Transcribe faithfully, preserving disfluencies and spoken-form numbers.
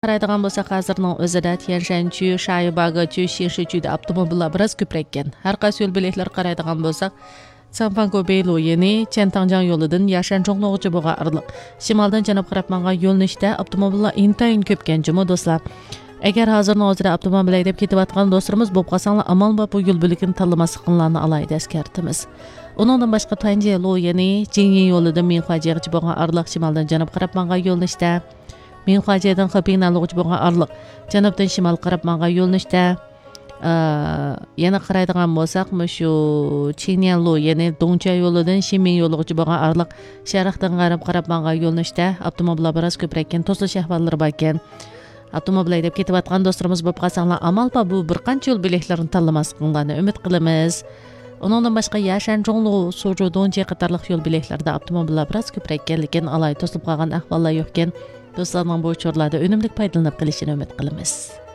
qaraydigan bo'lsak, hozirning o'zida Tianshanchu, Shayibagochu, Shinshichuda avtomobillar biroz ko'praygan. Har qaysi yo'l belgilar qaraydigan bo'lsak, Sanfango-Beylu yeni Chentangjiang yo'lidan Yashanchong'gacha bo'lgan araliq shimoldan janub qarab mangan yo'lnishda avtomobillar intayin ko'pkan jimo do'stlar. Agar hozirning o'zida avtomobil haydab ketayotgan do'stlarimiz bo'lib qolsanglar, amal bu yo'l belgini tanlamasliklarini alayda eskartimiz. Uningdan boshqa Tanjilu yeni Jingyin yo'lidan Minhuajigacha bo'lgan araliq shimoldan janub qarab mangan yo'lnishda, Minhuajidan Xipingnalugacha bo'lgan araliq janubdan shimol qarab mangan yo'lnishda yana qaraydigan bo'lsak, shu Chinyanlu ya'ni Dongcha yo'lidan Shimin yo'ligacha bo'lgan araliq sharqdan g'arb qarab mangan yo'lnishda avtomobillar biroz ko'praygan, to'silish ahvollari bor ekan. Avtomobil haydab ketayotgan do'stlarimiz bo'lib qolsanglar, amal bu bir qancha yo'l belgilarini tanlamasliklarini umid qilamiz. Uningdan boshqa Yashanchonglu, Suju, Dongcha qatorliq yo'l belgilarida avtomobillar biroz ko'praygan, lekin alay to'silib qolgan ahvollar yo'q ekan. Do'stlarning bu chorlarda unumli foydalanib qilishini umid qilamiz.